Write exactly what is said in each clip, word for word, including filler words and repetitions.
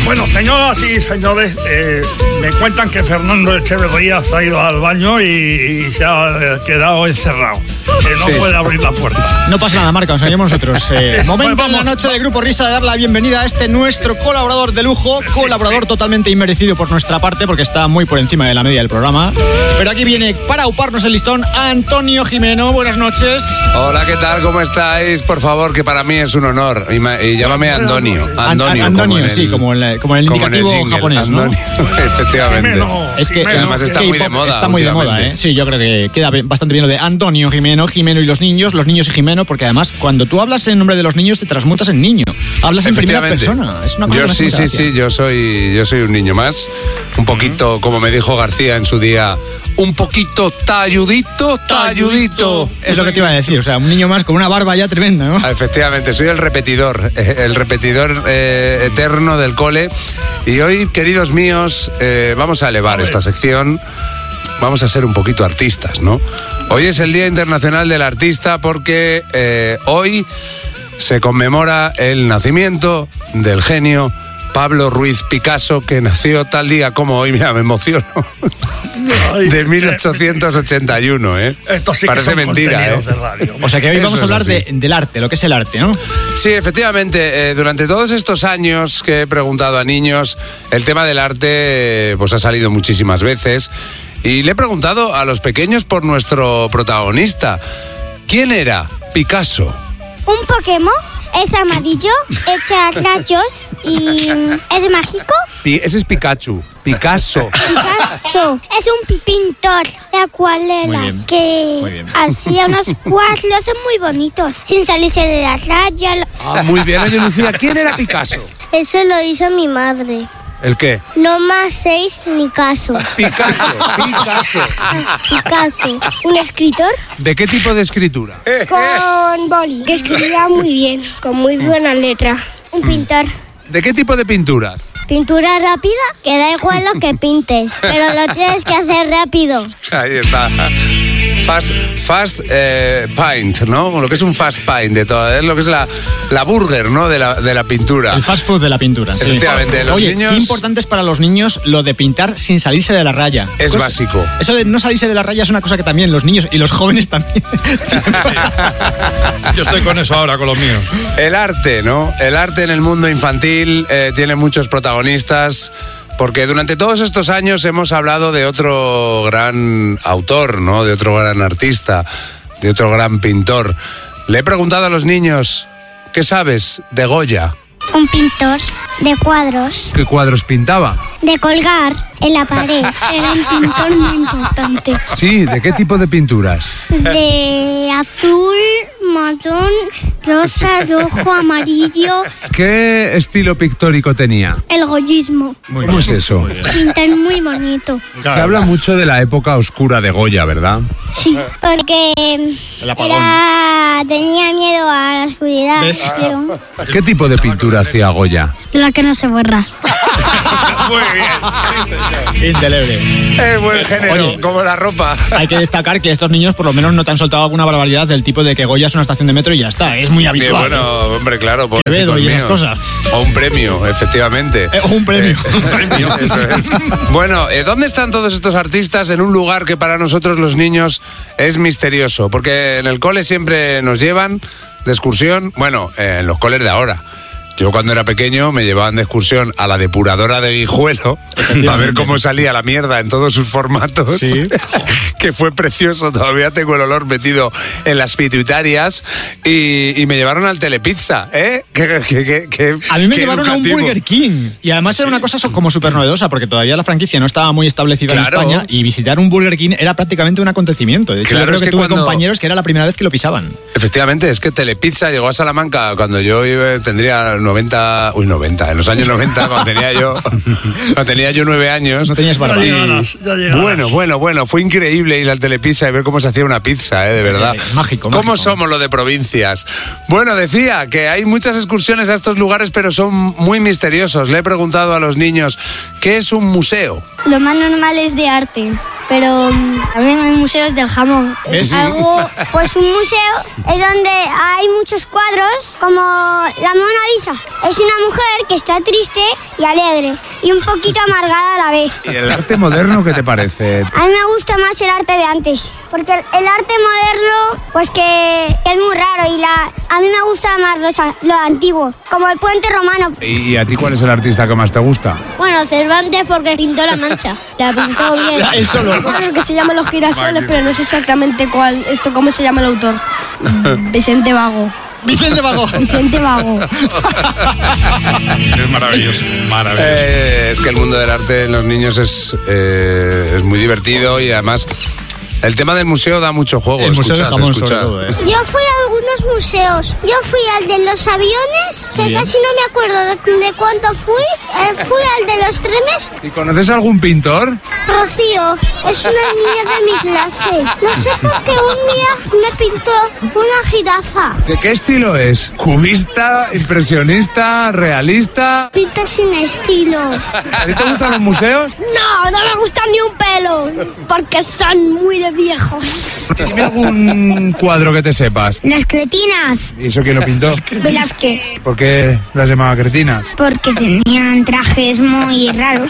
Bueno, señoras y señores, eh, me cuentan que Fernando Echeverría se ha ido al baño y, y se ha quedado encerrado. Que no sí. puede abrir la puerta. No pasa nada, Marca, nos seguimos nosotros. Eh, momento en la noche de Grupo Risa de dar la bienvenida a este nuestro colaborador de lujo, sí, colaborador sí. totalmente inmerecido por nuestra parte porque está muy por encima de la media del programa. Pero aquí viene para uparnos el listón Antonio Jimeno. Buenas noches. Hola, ¿qué tal? ¿Cómo estáis? Por favor, que para mí es un honor. Y, ma- y llámame Antonio. Antonio, An- Antonio como sí, el, como el, como el indicativo como en el japonés, Antonio, ¿no? Efectivamente. Jimeno, es que Jimeno, además está muy de moda. Está muy de moda, ¿eh? Sí, yo creo que queda bastante bien lo de Antonio Jimeno, Jimeno y los niños, los niños y Jimeno, porque además cuando tú hablas en nombre de los niños te transmutas en niño. Hablas en primera persona. Es una cosa yo que sí, sí, gracia. sí, yo soy, yo soy un niño más. Un poquito, como me dijo García en su día, un poquito talludito, talludito. Es lo que te iba a decir, o sea, un niño más con una barba ya tremenda, ¿no? Ah, efectivamente, soy el repetidor, el repetidor eh, eterno del cole. Y hoy, queridos míos, eh, vamos a elevar a esta sección. Vamos a ser un poquito artistas, ¿no? Hoy es el Día Internacional del Artista porque eh, hoy se conmemora el nacimiento del genio Pablo Ruiz Picasso, que nació tal día como hoy, mira, me emociono, de mil ochocientos ochenta y uno, ¿eh? Esto sí que parece son mentira, ¿eh? de radio. O sea que hoy Eso vamos a es hablar así. de, del arte, lo que es el arte, ¿no? Sí, efectivamente, eh, durante todos estos años que he preguntado a niños, el tema del arte eh, pues ha salido muchísimas veces. Y le he preguntado a los pequeños por nuestro protagonista. ¿Quién era Picasso? Un Pokémon es amarillo, echa rayos y es mágico. Pi- ese es Pikachu. Picasso. Picasso es un pintor de Muy acuarelas bien, que muy bien. hacía unos cuadros muy bonitos, sin salirse de la raya. Ah, muy bien, oye Lucía, ¿quién era Picasso? Eso lo hizo mi madre. ¿El qué? No más seis ni caso. Picasso, Picasso. Picasso, un escritor ¿De qué tipo de escritura? con boli, que escribía muy bien, con muy buena letra. Un pintor. ¿De qué tipo de pinturas? Pintura rápida, que da igual lo que pintes, pero lo tienes que hacer rápido. Ahí está. Fast, fast eh, paint, ¿no? Lo que es un fast paint de todo, es lo que es la, la burger, ¿no? De la, de la pintura. El fast food de la pintura, sí. Efectivamente, los Oye, niños- qué importante es para los niños lo de pintar sin salirse de la raya. Es Cosa- básico. Eso de no salirse de la raya es una cosa que también los niños y los jóvenes también. Yo estoy con eso ahora, con los míos. El arte, ¿no? El arte en el mundo infantil eh, tiene muchos protagonistas, porque durante todos estos años hemos hablado de otro gran autor, ¿no? De otro gran artista, de otro gran pintor. Le he preguntado a los niños, ¿qué sabes de Goya? Un pintor de cuadros, ¿Qué cuadros pintaba? de colgar en la pared. Era un pintor muy importante. Sí, ¿de qué tipo de pinturas? De azul, marrón, rosa, rojo, amarillo. ¿Qué estilo pictórico tenía? El goyismo. ¿Cómo es eso? Pintar muy bonito. Se habla mucho de la época oscura de Goya, ¿verdad? Sí, porque El apagón. era, tenía miedo a la oscuridad. ¿Ves? creo. ¿Qué tipo de pintura hacía Goya? De la que no se borra. Muy bien. Indeleble. Es buen género, Oye. como la ropa. Hay que destacar que estos niños por lo menos no te han soltado alguna barbaridad del tipo de que Goya es una estación de metro y ya está. Es muy Sí, habitual. bueno, hombre, claro. Quevedo pobrecitos y esas míos. cosas. O un premio, efectivamente. Eh, un premio. Eh, Un premio. Eso es. Bueno, eh, ¿dónde están todos estos artistas en un lugar que para nosotros los niños es misterioso? Porque en el cole siempre nos llevan de excursión, bueno, eh, en los coles de ahora. Yo cuando era pequeño me llevaban de excursión a la depuradora de Guijuelo para ver cómo salía la mierda en todos sus formatos. Sí. Que fue precioso, todavía tengo el olor metido en las pituitarias. Y, y me llevaron al Telepizza, ¿eh? Que, que, que, que- A mí me qué llevaron a un educativo. Burger King. Y además era una cosa so- como súper novedosa, porque todavía la franquicia no estaba muy establecida Claro. en España. Y visitar un Burger King era prácticamente un acontecimiento. De hecho, Claro, yo creo es que, que tuve cuando- compañeros que era la primera vez que lo pisaban. Efectivamente, es que Telepizza llegó a Salamanca cuando yo iba- tendría noventa, uy, noventa, en los años noventa, cuando tenía yo, cuando tenía yo nueve años. No tenías barba. Ya Y- llegarás, ya llegarás. bueno, bueno, bueno, fue increíble ir al Telepizza y ver cómo se hacía una pizza, ¿eh? De verdad. Eh, mágico, ¿Cómo mágico. somos lo de provincias? Bueno, decía que hay muchas excursiones a estos lugares, pero son muy misteriosos. Le he preguntado a los niños, ¿qué es un museo? Lo más normal es de arte. pero también hay museos del jamón. ¿Ves? Algo, pues un museo es donde hay muchos cuadros, como la Mona Lisa. Es una mujer que está triste y alegre, y un poquito amargada a la vez. ¿Y el arte moderno qué te parece? A mí me gusta más el arte de antes, porque el, el arte moderno, pues que es muy raro, y la, a mí me gusta más lo, lo antiguo, como el puente romano. ¿Y a ti cuál es el artista que más te gusta? Bueno, Cervantes, porque pintó la Mancha, la pintó bien. Él solo. Creo que se llama Los Girasoles, pero no sé exactamente cuál, esto cómo se llama el autor. Vicente Vago. Vicente Vago. Vicente Vago. Es maravilloso, maravilloso. Eh, es que el mundo del arte en los niños es, eh, es muy divertido y además el tema del museo da mucho juego. El museo del escuchad, jamón, escuchad. sobre todo, ¿eh? Yo fui a algunos museos. Yo fui al de los aviones, que Muy bien. casi no me acuerdo de, de cuánto fui. Eh, fui al de los trenes. ¿Y conoces algún pintor? Rocío, es una niña de mi clase. No sé por qué un día me pintó una jirafa. ¿De qué estilo es? ¿Cubista, impresionista, realista? Pinta sin estilo. ¿A ti te gustan los museos? No, no me gusta ni un pelo, porque son muy de viejos. Dime algún cuadro que te sepas. Las cretinas. ¿Y eso quién lo pintó? Velázquez. ¿Por qué las llamaba cretinas? Porque tenían trajes muy raros.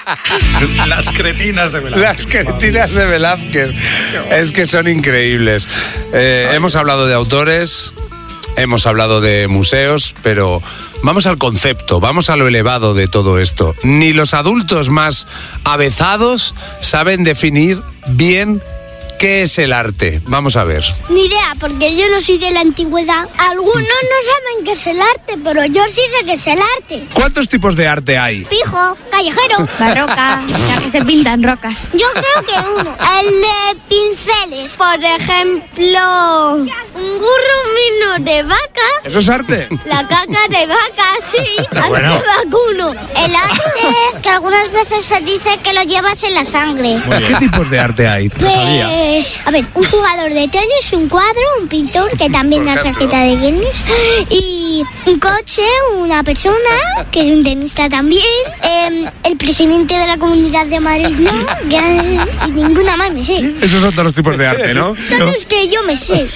Las cretinas de Velázquez. Las cretinas de Velázquez. Es que son increíbles. Eh, hemos hablado de autores, hemos hablado de museos, pero vamos al concepto, vamos a lo elevado de todo esto. Ni los adultos más avezados saben definir bien qué es el arte. Vamos a ver. Ni idea, porque yo no soy de la antigüedad. Algunos no saben qué es el arte, pero yo sí sé qué es el arte. ¿Cuántos tipos de arte hay? Pijo, callejero. La roca, la que se pintan rocas. Yo creo que uno. El de pinceles. Por ejemplo, un gurrumino de vaca. ¿Eso es arte? La caca de vaca, sí. Arte Bueno. vacuno. El arte que algunas veces se dice que lo llevas en la sangre. ¿Qué tipos de arte hay? Pues, a ver, un jugador de tenis, un cuadro, un pintor que también da tarjeta de Guinness, y un coche, una persona que es un tenista también, eh, el presidente de la Comunidad de Madrid, no, que, y ninguna más me sé. Esos son todos los tipos de arte, ¿no? Son los que yo me sé.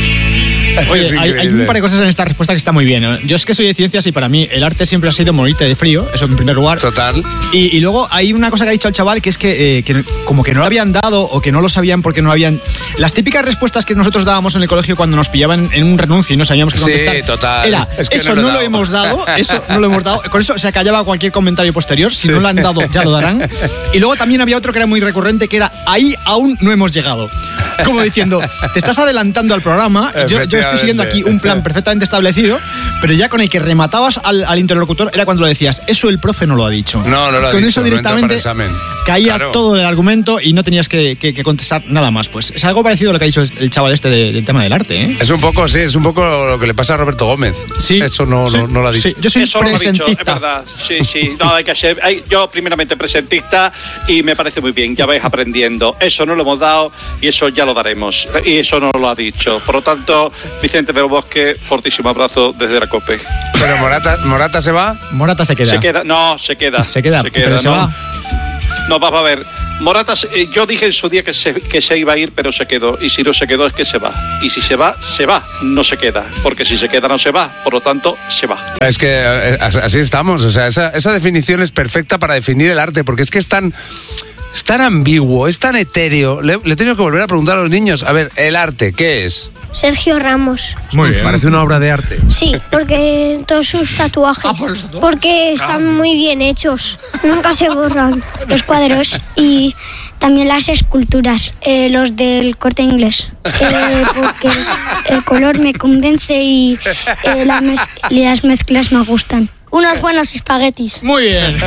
Oye, Es hay, hay increíble. un par de cosas en esta respuesta que está muy bien, ¿no? Yo es que soy de ciencias y para mí el arte siempre ha sido morirte de frío, eso en primer lugar. Total. Y, y luego hay una cosa que ha dicho el chaval que es que, eh, que como que no lo habían dado o que no lo sabían porque no habían... Las típicas respuestas que nosotros dábamos en el colegio cuando nos pillaban en un renuncio y no sabíamos qué Sí, contestar. total. Era, Es que eso no no, lo he lo dado. hemos dado, eso no lo hemos dado. Con eso se acallaba cualquier comentario posterior. Si no lo han dado, ya lo darán. Y luego también había otro que era muy recurrente, que era, ahí aún no hemos llegado. Como diciendo, te estás adelantando al programa, yo, yo estoy siguiendo aquí un plan perfectamente establecido, pero ya con el que rematabas al, al interlocutor era cuando lo decías, eso el profe no lo ha dicho. No, no lo ha con dicho, eso no entra para directamente examen. caía Claro. todo el argumento y no tenías que, que- que contestar nada más. Pues es algo parecido a lo que ha dicho el chaval este de- del tema del arte, ¿eh? Es un poco, sí, es un poco lo que le pasa a Roberto Gómez. Sí. Eso no, sí, no, no lo ha dicho. sí. Yo soy Eso lo ha dicho, es presentista. verdad. Sí, sí, no, hay que ser. hay- yo, primeramente, presentista y me parece muy bien, ya vais aprendiendo. Eso no lo hemos dado y eso ya lo daremos. Y eso no lo ha dicho. Por lo tanto, Vicente del Bosque, fortísimo abrazo desde la COPE. Pero Morata, Morata se va. Morata se queda. Se queda, no, se queda. Se queda, pero se no. va. No, vamos a ver. Morata, eh, yo dije en su día que se, que se iba a ir, pero se quedó. Y si no se quedó, es que se va. Y si se va, se va, no se queda. Porque si se queda, no se va. Por lo tanto, se va. Es que eh, as- así estamos. O sea, esa, esa definición es perfecta para definir el arte, porque es que es tan, es tan ambiguo, es tan etéreo. Le, le he tenido que volver a preguntar a los niños. A ver, el arte, ¿qué es? Sergio Ramos. Muy bien. Parece una obra de arte. Sí, porque todos sus tatuajes. Ah, por los tatuajes. Porque están muy bien hechos. Nunca se borran los cuadros y también las esculturas, eh, los del Corte Inglés. Eh, porque el color me convence y eh, las, mez- las mezclas me gustan. Unos buenos espaguetis. Muy bien.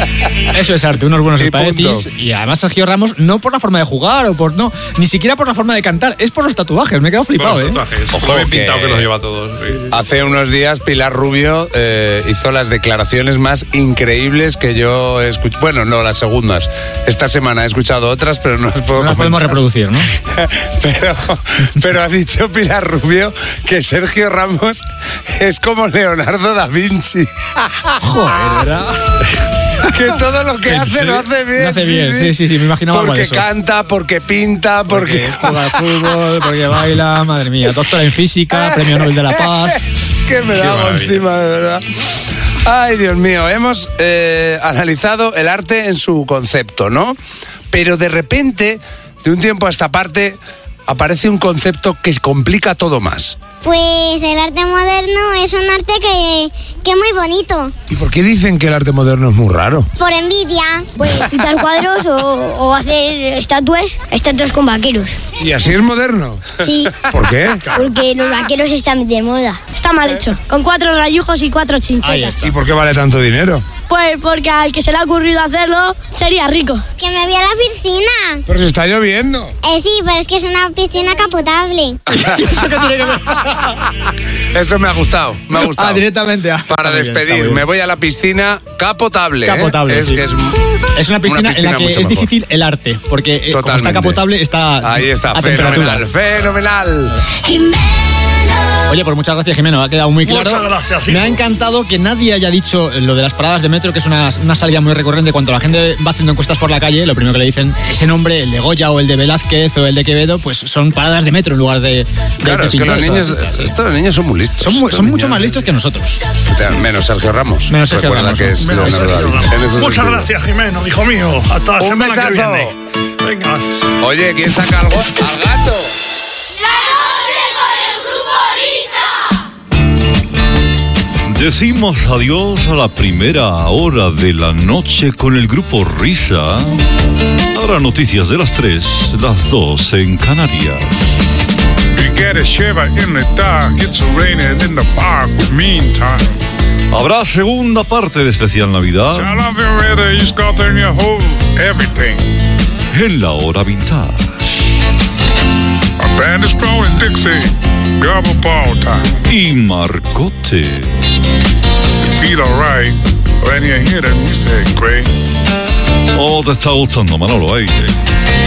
Eso es arte, unos buenos Y espaguetis. punto. Y además Sergio Ramos, no por la forma de jugar o por no, ni siquiera por la forma de cantar, es por los tatuajes. Me he quedado flipado, Bueno, ¿eh? los tatuajes. Ojo, Lo bien que- pintado que nos lleva a todos. Sí. Hace unos días Pilar Rubio eh, hizo las declaraciones más increíbles que yo he escuchado. Bueno, no, las segundas. Esta semana he escuchado otras, pero no las puedo No las podemos comentar. reproducir, ¿no? Pero, pero ha dicho Pilar Rubio que Sergio Ramos es como Leonardo da Vinci. Joder, ¿verdad? que todo lo que hace lo hace bien. Lo hace bien, sí, sí, sí, sí me imaginaba algo de Porque eso. canta, porque pinta, porque... Porque juega al fútbol, porque baila, madre mía. Doctora en física, premio Nobel de la Paz. Es que me da algo encima, de verdad. Ay, Dios mío, hemos eh, analizado el arte en su concepto, ¿no? Pero de repente, de un tiempo a esta parte, aparece un concepto que complica todo más. Pues el arte moderno es un arte que, que es muy bonito. ¿Y por qué dicen que el arte moderno es muy raro? Por envidia. Pues pintar cuadros o, o hacer estatuas, estatuas con vaqueros. ¿Y así es moderno? Sí. ¿Por qué? Porque los vaqueros están de moda. Está mal hecho. Con cuatro rayujos y cuatro chinchetas. ¿Y por qué vale tanto dinero? Pues porque al que se le ha ocurrido hacerlo sería rico. Que me voy a la piscina. Pero se está lloviendo. Eh, sí, pero es que es una piscina capotable. ¿Eso qué tiene que ver? Eso me ha gustado, me ha gustado. Ah, directamente. Ah, Para está muy bien, despedir, está muy me bien. voy a la piscina capotable. ¿eh? Capotable, es, sí. es, Es una piscina, una piscina en la que mucho es mejor. difícil el arte, porque eh, como está Totalmente. capotable, está Ahí está, a fenomenal, temperatura. fenomenal. Oye, pues muchas gracias, Jimeno, ha quedado muy claro. Muchas gracias, Me hijo. ha encantado que nadie haya dicho lo de las paradas de metro, que es una, una salida muy recurrente cuando la gente va haciendo encuestas por la calle. Lo primero que le dicen, ese nombre, el de Goya o el de Velázquez o el de Quevedo, pues son paradas de metro en lugar de, de Claro, es que los pintores o niños, artistas, sí. estos niños son muy listos. Son, muy- Estos son mucho niños- más listos que nosotros. Menos Sergio Ramos. Menos Sergio Recuerda Ramos, que ¿no? es Menos Leonardo Sergio da Vinci, Ramos. en ese Muchas sentido. gracias, Jimeno, hijo mío. Hasta la Un semana que besazo. viene. Venga. Oye, ¿quién saca algo? ¡Al gato! Decimos adiós a la primera hora de la noche con el grupo Risa. Ahora noticias de las tres, las dos en Canarias. You get a shiver in the dark. It's raining in the park. Meantime, Habrá segunda parte de especial Navidad I love you rather. You got in your whole everything. en la hora vintage. A band is blowing Dixie. Gobble ball time. Y Marcote. Feel alright when you hear the music, great. Oh, te está gustando, Manolo, ahí.